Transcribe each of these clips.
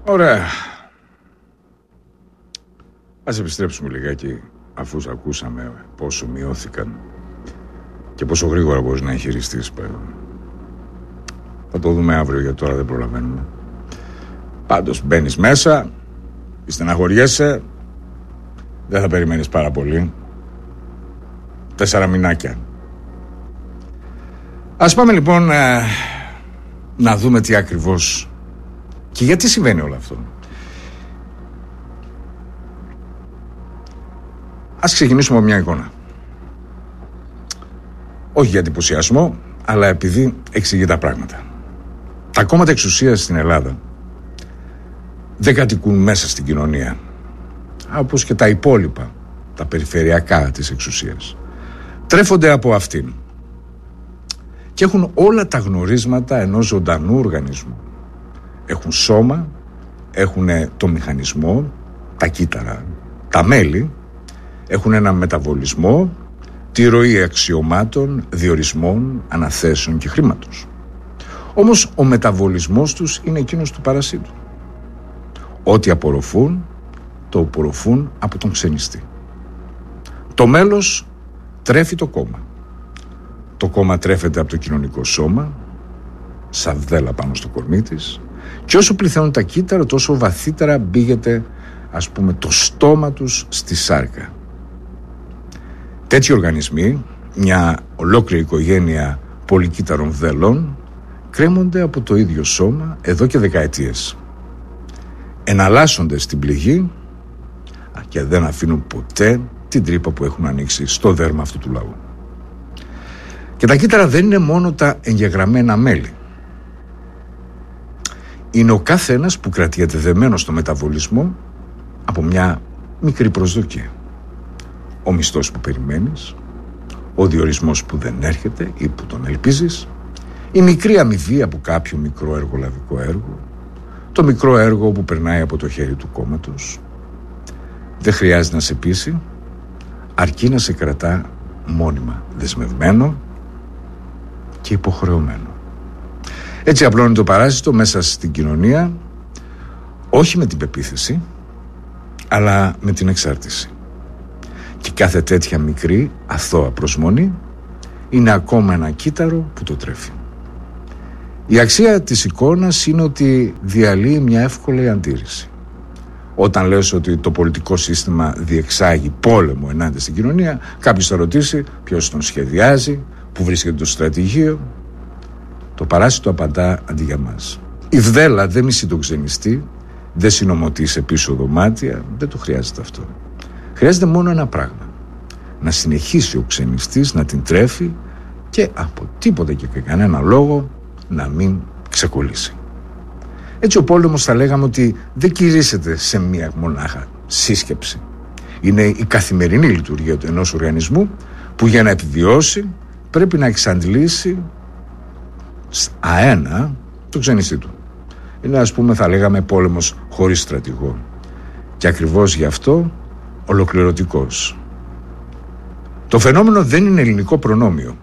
Ωραία. Ας επιστρέψουμε λιγάκι, αφού ακούσαμε πόσο μειώθηκαν και πόσο γρήγορα μπορείς να εγχειριστείς πέρα. Θα το δούμε αύριο, γιατί τώρα δεν προλαβαίνουμε. Πάντως μπαίνεις μέσα, στεναχωριέσαι, δεν θα περιμένεις πάρα πολύ. 4 μηνάκια. Ας πάμε λοιπόν να δούμε τι ακριβώς και γιατί συμβαίνει όλο αυτό. Ας ξεκινήσουμε με μια εικόνα. Όχι για εντυπωσιασμό, αλλά επειδή εξηγεί τα πράγματα. Τα κόμματα εξουσίας στην Ελλάδα δεν κατοικούν μέσα στην κοινωνία, όπως και τα υπόλοιπα, τα περιφερειακά της εξουσίας. Τρέφονται από αυτήν και έχουν όλα τα γνωρίσματα ενός ζωντανού οργανισμού. Έχουν σώμα, έχουν το μηχανισμό, τα κύτταρα, τα μέλη, έχουν ένα μεταβολισμό, τη ροή αξιωμάτων, διορισμών, αναθέσεων και χρήματος. Όμως ο μεταβολισμός τους είναι εκείνος του παρασίτου. Ό,τι απορροφούν, το απορροφούν από τον ξενιστή. Το μέλος τρέφει το κόμμα. Το κόμμα τρέφεται από το κοινωνικό σώμα, σαβδέλα πάνω στο κορμί της, και όσο πληθαίνουν τα κύτταρα, τόσο βαθύτερα μπήγεται, ας πούμε, το στόμα τους στη σάρκα. Τέτοιοι οργανισμοί, μια ολόκληρη οικογένεια πολυκύτταρων βδελών, κρέμονται από το ίδιο σώμα εδώ και δεκαετίες. Εναλλάσσονται στην πληγή και δεν αφήνουν ποτέ την τρύπα που έχουν ανοίξει στο δέρμα αυτού του λαού. Και τα κύτταρα δεν είναι μόνο τα εγγεγραμμένα μέλη. Είναι ο κάθε ένας που κρατιέται δεμένο στο μεταβολισμό από μια μικρή προσδοκία. Ο μισθός που περιμένεις, ο διορισμός που δεν έρχεται ή που τον ελπίζεις, η μικρή αμοιβή από κάποιο μικρό εργολαβικό έργο, το μικρό έργο που περνάει από το χέρι του κόμματος. Δεν χρειάζεται να σε πείσει, αρκεί να σε κρατά μόνιμα δεσμευμένο και υποχρεωμένο. Έτσι απλώνει το παράσιτο μέσα στην κοινωνία, όχι με την πεποίθηση, αλλά με την εξάρτηση. Και κάθε τέτοια μικρή αθώα προσμονή είναι ακόμα ένα κύτταρο που το τρέφει. Η αξία της εικόνας είναι ότι διαλύει μια εύκολη αντίρρηση. Όταν λες ότι το πολιτικό σύστημα διεξάγει πόλεμο ενάντια στην κοινωνία, κάποιος θα ρωτήσει ποιος τον σχεδιάζει, πού βρίσκεται το στρατηγείο. Το παράσιτο απαντά αντί για μας. Η βδέλα δεν μισεί τον ξενιστή, δεν συνομωτεί σε πίσω δωμάτια, δεν το χρειάζεται αυτό. Χρειάζεται μόνο ένα πράγμα. Να συνεχίσει ο ξενιστής να την τρέφει και από τίποτα και κανένα λόγο να μην ξεκολλήσει. Έτσι ο πόλεμος θα λέγαμε ότι δεν κηρύσσεται σε μία μονάχα σύσκεψη. Είναι η καθημερινή λειτουργία του ενός οργανισμού που για να επιβιώσει πρέπει να εξαντλήσει αένα το ξενιστή του. Είναι, ας πούμε, θα λέγαμε πόλεμος χωρίς στρατηγό. Και ακριβώς γι' αυτό ολοκληρωτικός. Το φαινόμενο δεν είναι ελληνικό προνόμιο.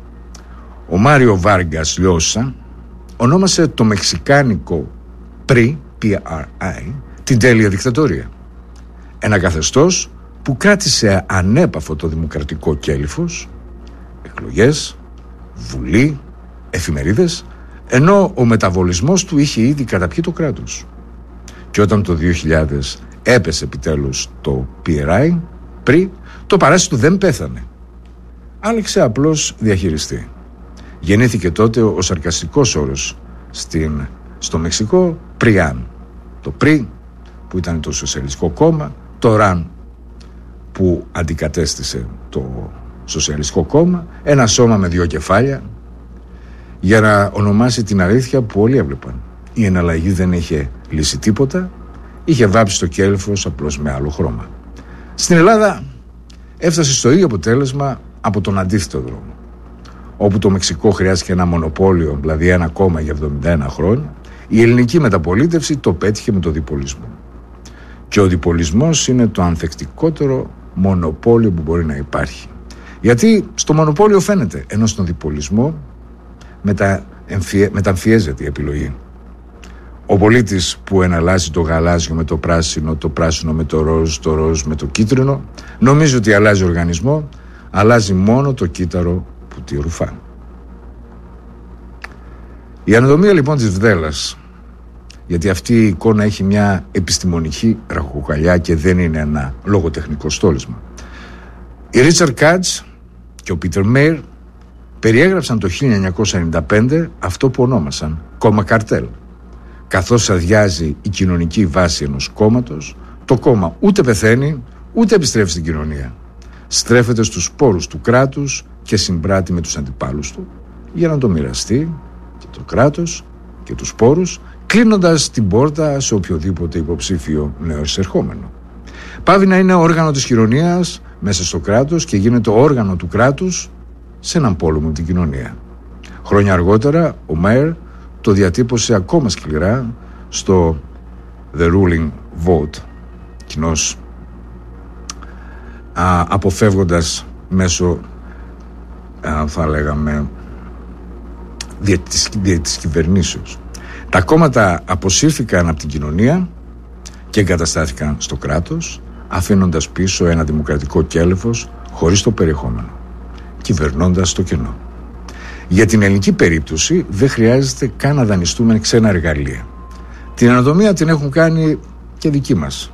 Ο Βάργκας Λιώσα ονόμασε το μεξικάνικο PRI την τέλεια δικτατορία. Ένα καθεστώς που κράτησε ανέπαφο το δημοκρατικό κέλυφος, εκλογές, βουλή, εφημερίδες, ενώ ο μεταβολισμός του είχε ήδη καταπιεί το κράτος. Και όταν το 2000 έπεσε επιτέλους το PRI, το παράσιτο δεν πέθανε. Άλεξε απλώς διαχειριστή. Γεννήθηκε τότε ο σαρκαστικός όρος στο Μεξικό Πριάν. Το Πρι που ήταν το Σοσιαλιστικό Κόμμα, το Ραν που αντικατέστησε το Σοσιαλιστικό Κόμμα, ένα σώμα με 2 κεφάλια, για να ονομάσει την αλήθεια που όλοι έβλεπαν. Η εναλλαγή δεν είχε λύσει τίποτα, είχε βάψει το κέλυφος απλώς με άλλο χρώμα. Στην Ελλάδα έφτασε στο ίδιο αποτέλεσμα από τον αντίθετο δρόμο, όπου το Μεξικό χρειάστηκε ένα μονοπόλιο, δηλαδή ένα κόμμα για 71 χρόνια. Η ελληνική μεταπολίτευση το πέτυχε με το διπολισμό. Και ο διπολισμός είναι το ανθεκτικότερο μονοπόλιο που μπορεί να υπάρχει. Γιατί στο μονοπόλιο φαίνεται, ενώ στον διπολισμό μεταμφιέζεται η επιλογή. Ο πολίτης που εναλλάσσει το γαλάζιο με το πράσινο με το ροζ με το κίτρινο, νομίζει ότι αλλάζει οργανισμό, αλλάζει μόνο το κύτταρο που τη ρουφά. Η ανατομία λοιπόν της βδέλας, γιατί αυτή η εικόνα έχει μια επιστημονική ραχοκοκαλιά και δεν είναι ένα λογοτεχνικό στόλισμα. Οι Ρίτσαρντ Κάτς και ο Πίτερ Μέιρ περιέγραψαν το 1995 αυτό που ονόμασαν κόμμα καρτέλ. Καθώς αδειάζει η κοινωνική βάση ενός κόμματος, το κόμμα ούτε πεθαίνει, ούτε επιστρέφει στην κοινωνία. Στρέφεται στους σπόρους του κράτους και συμπράττει με τους αντιπάλους του για να το μοιραστεί και το κράτος και τους σπόρους, κλείνοντας την πόρτα σε οποιοδήποτε υποψήφιο νέο εισερχόμενο. Πάβει να είναι όργανο της κοινωνίας μέσα στο κράτος και γίνεται όργανο του κράτους σε έναν πόλεμο την κοινωνία. Χρόνια αργότερα ο Μέιρ το διατύπωσε ακόμα σκληρά στο The Ruling Vote, κοινώς αποφεύγοντας μέσω θα λέγαμε της κυβερνήσεως. Τα κόμματα αποσύρθηκαν από την κοινωνία και εγκαταστάθηκαν στο κράτος, αφήνοντας πίσω ένα δημοκρατικό κέλεφος χωρίς το περιεχόμενο, κυβερνώντας το κενό. Για την ελληνική περίπτωση δεν χρειάζεται καν να δανειστούμε ξένα εργαλεία. Την ανατομία την έχουν κάνει και δικοί μας.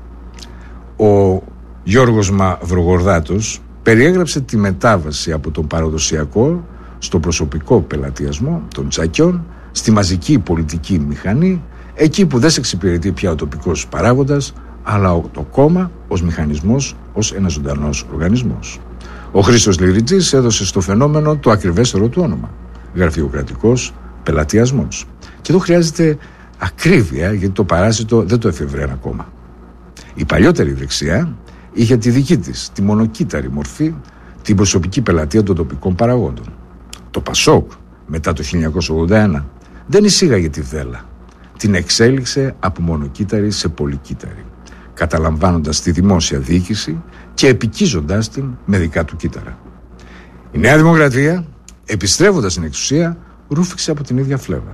Ο Γιώργος Μαυρογορδάτος περιέγραψε τη μετάβαση από τον παραδοσιακό στο προσωπικό πελατειασμό των τσακιών, στη μαζική πολιτική μηχανή, εκεί που δεν σε εξυπηρετεί πια ο τοπικός παράγοντας, αλλά το κόμμα ως μηχανισμός, ως ένας ζωντανός οργανισμός. Ο Χρήστος Λυριτζής έδωσε στο φαινόμενο το ακριβέστερο του όνομα: γραφειοκρατικός πελατειασμός. Και εδώ χρειάζεται ακρίβεια, γιατί το παράσιτο δεν το εφεύρε ένα κόμμα. Η παλιότερη δεξιά είχε τη δική της, τη μονοκύτταρη μορφή, την προσωπική πελατεία των τοπικών παραγόντων. Το Πασόκ, μετά το 1981, δεν εισήγαγε τη βδέλα. Την εξέλιξε από μονοκύτταρη σε πολυκύτταρη, καταλαμβάνοντας τη δημόσια διοίκηση και επικίζοντας την με δικά του κύτταρα. Η Νέα Δημοκρατία, επιστρέφοντας στην εξουσία, ρούφηξε από την ίδια φλέβα.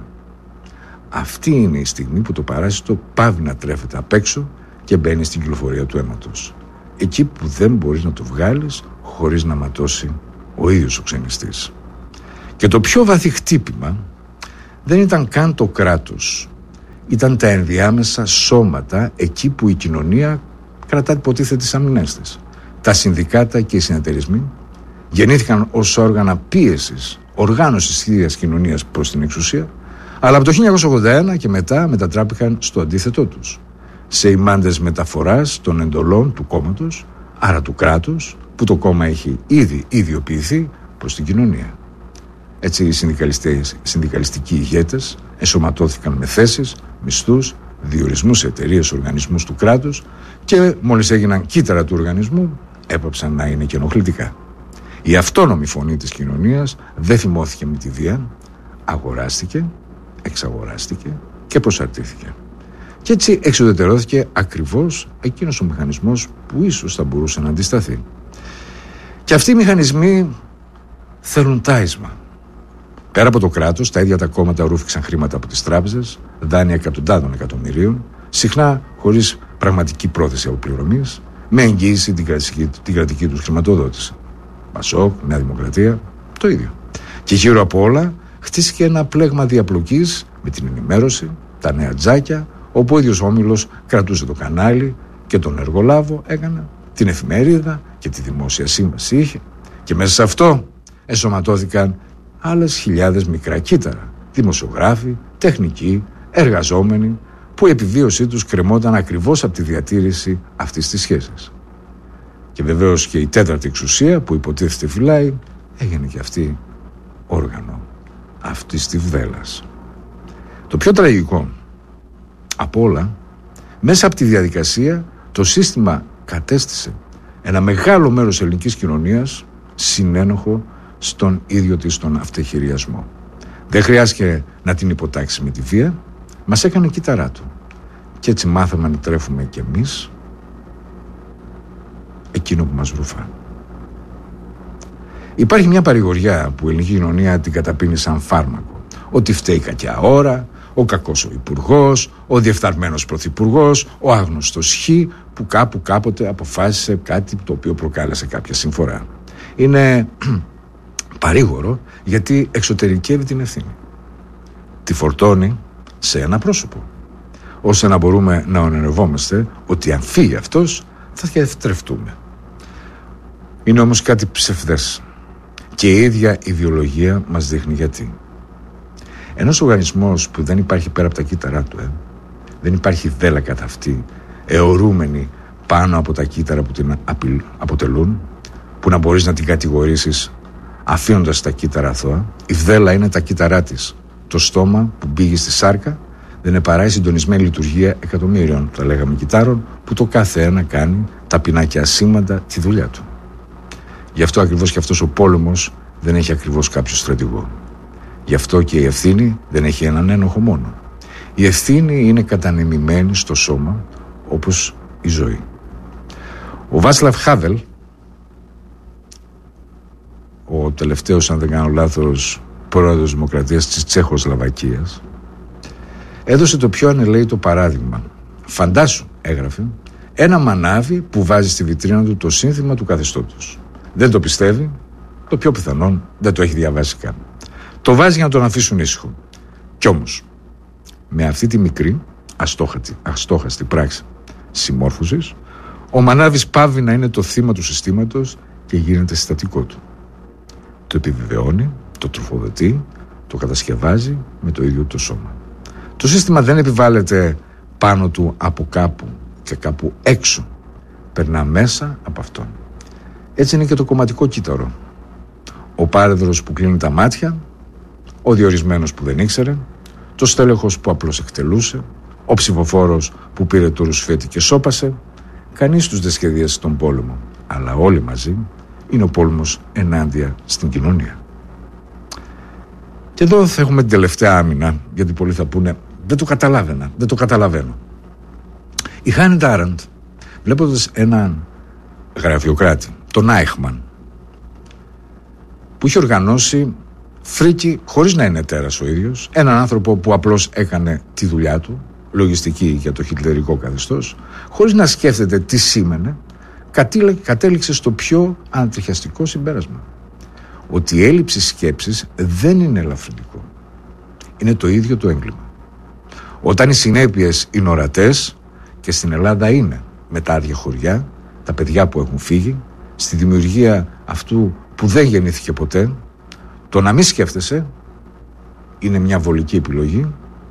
Αυτή είναι η στιγμή που το παράσιτο πάβει να τρέφεται απ' έξω και μπαίνει στην κυκλοφορία του αίματος. Εκεί που δεν μπορείς να το βγάλεις χωρίς να ματώσει ο ίδιος ο ξενιστής. Και το πιο βαθύ χτύπημα δεν ήταν καν το κράτος. Ήταν τα ενδιάμεσα σώματα, εκεί που η κοινωνία κρατά υποτίθεται τις αμυνές της. Τα συνδικάτα και οι συνεταιρισμοί γεννήθηκαν ως όργανα πίεσης, οργάνωσης της ίδιας κοινωνίας προς την εξουσία, αλλά από το 1981 και μετά μετατράπηκαν στο αντίθετό τους, σε ημάντες μεταφοράς των εντολών του κόμματος, άρα του κράτους, που το κόμμα έχει ήδη ιδιοποιηθεί προς την κοινωνία. Έτσι οι συνδικαλιστικοί ηγέτες ενσωματώθηκαν με θέσεις, μισθούς, διορισμούς σε εταιρείες, οργανισμούς του κράτους και μόλις έγιναν κύτταρα του οργανισμού έπαψαν να είναι και ενοχλητικά. Η αυτόνομη φωνή της κοινωνίας δεν θυμώθηκε με τη βία, αγοράστηκε, εξαγοράστηκε και προσαρτήθηκε. Και έτσι εξουδετερώθηκε ακριβώς εκείνος ο μηχανισμός που ίσως θα μπορούσε να αντισταθεί. Και αυτοί οι μηχανισμοί θέλουν τάισμα. Πέρα από το κράτος, τα ίδια τα κόμματα ρούφηξαν χρήματα από τις τράπεζες, δάνεια εκατοντάδων εκατομμυρίων, συχνά χωρίς πραγματική πρόθεση αποπληρωμής, με εγγύηση την κρατική τους χρηματοδότηση. Πασόκ, Νέα Δημοκρατία, το ίδιο. Και γύρω από όλα χτίστηκε ένα πλέγμα διαπλοκής με την ενημέρωση, τα νέα τζάκια, όπου ο ίδιος όμιλος κρατούσε το κανάλι και τον εργολάβο έκανε, την εφημερίδα και τη δημόσια σύμβαση είχε. Και μέσα σε αυτό ενσωματώθηκαν άλλες χιλιάδες μικρά κύτταρα, δημοσιογράφοι, τεχνικοί, εργαζόμενοι, που η επιβίωσή τους κρεμόταν ακριβώς από τη διατήρηση αυτής της σχέσης. Και βεβαίως και η τέταρτη εξουσία που υποτίθεται φυλάει έγινε και αυτή όργανο αυτής της βδέλας. Το πιο τραγικό από όλα, μέσα από τη διαδικασία το σύστημα κατέστησε ένα μεγάλο μέρος της ελληνικής κοινωνίας συνένοχο στον ίδιο της τον αυτεχειριασμό. Δεν χρειάστηκε να την υποτάξει με τη βία, μας έκανε κύτταρά του. Και έτσι μάθαμε να τρέφουμε κι εμείς εκείνο που μας ρούφα. Υπάρχει μια παρηγοριά που η ελληνική κοινωνία την καταπίνει σαν φάρμακο. Ότι φταίει κακιά ώρα, Ο κακός ο υπουργός, ο διεφθαρμένος πρωθυπουργός, ο άγνωστος Χ που κάπου κάποτε αποφάσισε κάτι το οποίο προκάλεσε κάποια συμφορά. Είναι παρήγορο γιατί εξωτερικεύει την ευθύνη. Τη φορτώνει σε ένα πρόσωπο, ώστε να μπορούμε να ονειρευόμαστε ότι αν φύγει αυτός θα διατρευτούμε. Είναι όμως κάτι ψευδές και η ίδια η βιολογία μας δείχνει γιατί. Ένας οργανισμός που δεν υπάρχει πέρα από τα κύτταρά του, δεν υπάρχει δέλα κατά αυτή, αιωρούμενη πάνω από τα κύτταρα που την αποτελούν, που να μπορείς να την κατηγορήσεις αφήνοντας τα κύτταρα αθώα. Η δέλα είναι τα κύτταρά της. Το στόμα που μπήγει στη σάρκα δεν είναι παρά η συντονισμένη λειτουργία εκατομμύριων, τα λέγαμε, κυττάρων, που το κάθε ένα κάνει ταπεινά και ασήμαντα τη δουλειά του. Γι' αυτό ακριβώς και αυτός ο πόλεμος δεν έχει ακριβώς κάποιο στρατηγό. Γι' αυτό και η ευθύνη δεν έχει έναν ένοχο μόνο. Η ευθύνη είναι κατανεμημένη στο σώμα όπως η ζωή. Ο Βάτσλαβ Χάβελ, ο τελευταίος, αν δεν κάνω λάθος, πρόεδρος Δημοκρατίας της Τσεχοσλοβακίας, έδωσε το πιο ανελαίητο παράδειγμα. Φαντάσου, έγραφε, ένα μανάβι που βάζει στη βιτρίνα του το σύνθημα του καθεστώτος. Δεν το πιστεύει, το πιο πιθανόν δεν το έχει διαβάσει καν. Το βάζει για να τον αφήσουν ήσυχο. Κι όμως, με αυτή τη μικρή, αστόχαστη πράξη συμμόρφωσης, ο μανάβης πάβει να είναι το θύμα του συστήματος και γίνεται συστατικό του. Το επιβεβαιώνει, το τροφοδοτεί, το κατασκευάζει με το ίδιο το σώμα. Το σύστημα δεν επιβάλλεται πάνω του από κάπου και κάπου έξω. Περνά μέσα από αυτόν. Έτσι είναι και το κομματικό κύτταρο. Ο πάρεδρος που κλείνει τα μάτια, ο διορισμένος που δεν ήξερε, το στέλεχος που απλώς εκτελούσε, ο ψηφοφόρος που πήρε το ρουσφέτη και σώπασε. Κανείς τους δεν σχεδίασε τον πόλεμο, αλλά όλοι μαζί είναι ο πόλεμος ενάντια στην κοινωνία. Και εδώ θα έχουμε την τελευταία άμυνα, γιατί πολλοί θα πούνε δεν το καταλαβαίνω. Η Χάνιντ Άραντ, βλέποντας έναν γραφειοκράτη, τον Άιχμαν, που είχε οργανώσει φρίκι χωρίς να είναι τέρας ο ίδιος, έναν άνθρωπο που απλώς έκανε τη δουλειά του, λογιστική για το χιτλερικό καθεστώς, χωρίς να σκέφτεται τι σήμαινε, κατέληξε στο πιο ανατριχιαστικό συμπέρασμα. Ότι η έλλειψη σκέψης δεν είναι ελαφρυντικό. Είναι το ίδιο το έγκλημα. Όταν οι συνέπειες είναι ορατές, και στην Ελλάδα είναι, με τα άδεια χωριά, τα παιδιά που έχουν φύγει, στη δημιουργία αυτού που δεν γεννήθηκε ποτέ, το να μην σκέφτεσαι είναι μια βολική επιλογή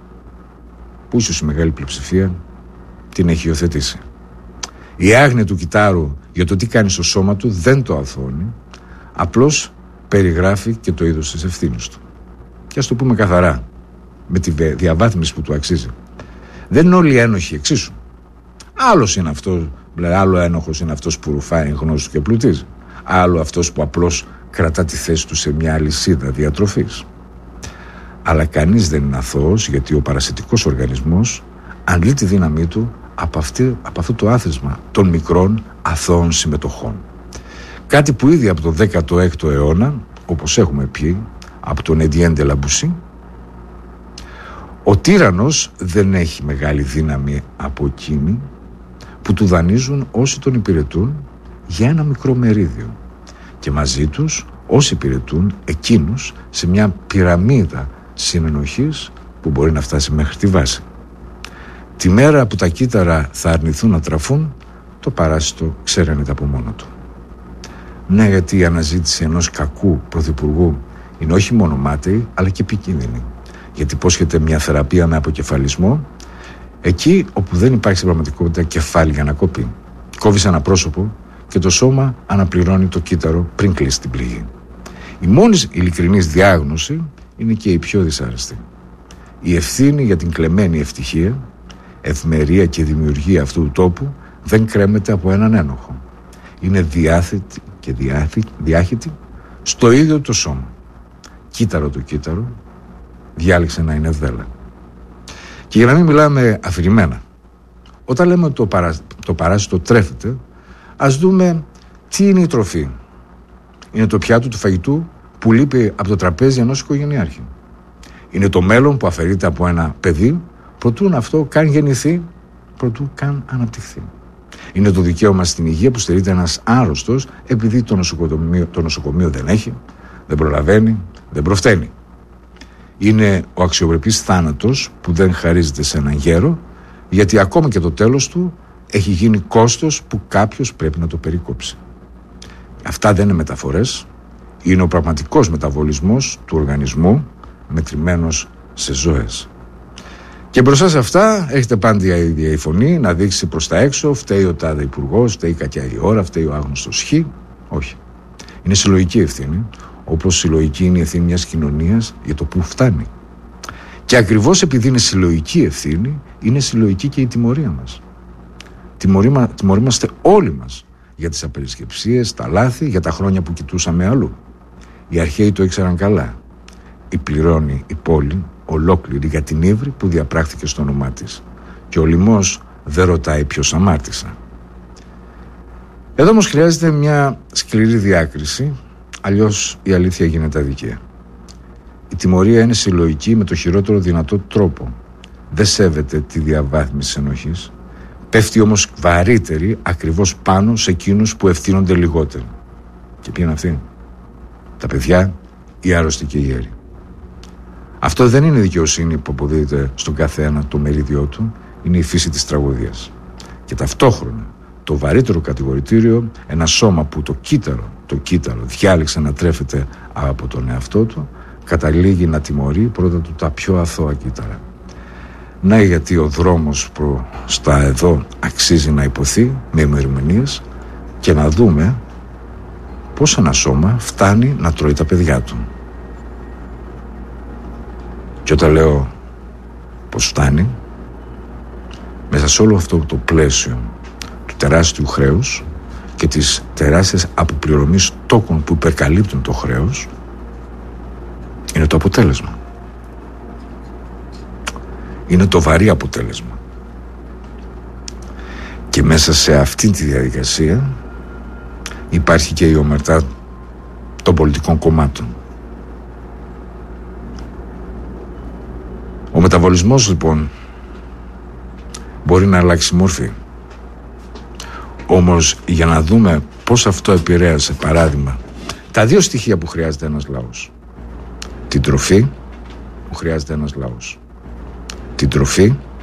που ίσως η μεγάλη πλειοψηφία την έχει υιοθετήσει. Η άγνοια του κυτάρου για το τι κάνει στο σώμα του δεν το αθώνει, απλώς περιγράφει και το είδος της ευθύνης του. Και ας το πούμε καθαρά, με τη διαβάθμιση που του αξίζει. Δεν είναι όλοι οι ένοχοι εξίσου. Άλλος είναι αυτός, δηλαδή άλλο ένοχος είναι αυτός που ρουφάει γνώση και πλουτίζει. Άλλο αυτός που απλώς κρατά τη θέση του σε μια αλυσίδα διατροφής. Αλλά κανείς δεν είναι αθώος, γιατί ο παρασιτικός οργανισμός αντλεί τη δύναμή του από αυτό το άθροισμα των μικρών αθώων συμμετοχών. Κάτι που ήδη από το 16ο αιώνα, όπως έχουμε πει, από τον Εντιέν ντε Λαμπουσί, ο τύραννος δεν έχει μεγάλη δύναμη από εκείνη που του δανείζουν όσοι τον υπηρετούν για ένα μικρό μερίδιο, και μαζί τους όσοι υπηρετούν εκείνους σε μια πυραμίδα συνενοχής που μπορεί να φτάσει μέχρι τη βάση. Τη μέρα που τα κύτταρα θα αρνηθούν να τραφούν, το παράσιτο ξέρενεται από μόνο του. Ναι, γιατί η αναζήτηση ενός κακού πρωθυπουργού είναι όχι μόνο μάταιη, αλλά και επικίνδυνη. Γιατί υπόσχεται μια θεραπεία με αποκεφαλισμό εκεί όπου δεν υπάρχει στην πραγματικότητα κεφάλι για να κοπεί. Κόβεις ένα πρόσωπο και το σώμα αναπληρώνει το κύτταρο πριν κλείσει την πληγή. Η μόνη ειλικρινής διάγνωση είναι και η πιο δυσάρεστη. Η ευθύνη για την κλεμμένη ευτυχία, ευμερία και δημιουργία αυτού του τόπου δεν κρέμεται από έναν ένοχο. Είναι διάθετη και διάχυτη στο ίδιο το σώμα. Κύτταρο το κύτταρο διάλεξε να είναι δέλα. Και για να μην μιλάμε αφηρημένα, όταν λέμε ότι το παράσιτο τρέφεται, ας δούμε τι είναι η τροφή. Είναι το πιάτο του φαγητού που λείπει από το τραπέζι ενός οικογενειάρχη. Είναι το μέλλον που αφαιρείται από ένα παιδί προτού αυτό καν γεννηθεί, προτού καν αναπτυχθεί. Είναι το δικαίωμα στην υγεία που στερείται ένας άρρωστος επειδή το νοσοκομείο δεν έχει, δεν προλαβαίνει, δεν προφταίνει. Είναι ο αξιοπρεπής θάνατος που δεν χαρίζεται σε έναν γέρο, γιατί ακόμα και το τέλος του έχει γίνει κόστος που κάποιος πρέπει να το περικόψει. Αυτά δεν είναι μεταφορές, είναι ο πραγματικός μεταβολισμός του οργανισμού μετρημένος σε ζωές. Και μπροστά σε αυτά έχετε πάντα η ίδια η φωνή να δείξει προς τα έξω, φταίει ο τάδε υπουργός, φταίει η κακιά η ώρα, φταίει ο άγνωστος χ. Όχι. Είναι συλλογική ευθύνη, όπως συλλογική είναι η ευθύνη μιας κοινωνίας για το που φτάνει. Και ακριβώς επειδή είναι συλλογική ευθύνη, είναι συλλογική και η τιμωρία μας. Τιμωρούμαστε όλοι μας για τις απερισκεψίες, τα λάθη, για τα χρόνια που κοιτούσαμε αλλού. Οι αρχαίοι το ήξεραν καλά. Πληρώνει η πόλη ολόκληρη για την ύβρη που διαπράχθηκε στο όνομά της. Και ο λοιμός δεν ρωτάει ποιος αμάρτησα. Εδώ όμως χρειάζεται μια σκληρή διάκριση, αλλιώς η αλήθεια γίνεται αδικία. Η τιμωρία είναι συλλογική με το χειρότερο δυνατό τρόπο. Δεν σέβεται τη διαβάθμιση ενοχής. Πέφτει όμως βαρύτερη ακριβώς πάνω σε εκείνους που ευθύνονται λιγότερο. Και ποιοι είναι αυτοί? Τα παιδιά, οι άρρωστοι και οι γέροι. Αυτό δεν είναι δικαιοσύνη που αποδίδεται στον καθένα το μερίδιό του, είναι η φύση της τραγωδίας. Και ταυτόχρονα το βαρύτερο κατηγορητήριο, ένα σώμα που το κύτταρο διάλεξε να τρέφεται από τον εαυτό του, καταλήγει να τιμωρεί πρώτα του τα πιο αθώα κύτταρα. Να γιατί ο δρόμος προς τα εδώ αξίζει να υποθεί με ημερομηνίες και να δούμε πώς ένα σώμα φτάνει να τρώει τα παιδιά του. Και όταν λέω πως φτάνει, μέσα σε όλο αυτό το πλαίσιο του τεράστιου χρέους και της τεράστιας αποπληρωμής τόκων που υπερκαλύπτουν το χρέος, είναι το αποτέλεσμα. Είναι το βαρύ αποτέλεσμα. Και μέσα σε αυτή τη διαδικασία υπάρχει και η ομερτά των πολιτικών κομμάτων. Ο μεταβολισμός λοιπόν μπορεί να αλλάξει μόρφη. Όμως για να δούμε πώς αυτό επηρέασε, παράδειγμα, τα δύο στοιχεία που χρειάζεται ένας λαός. Την τροφή που χρειάζεται ένας λαός. Την τροφή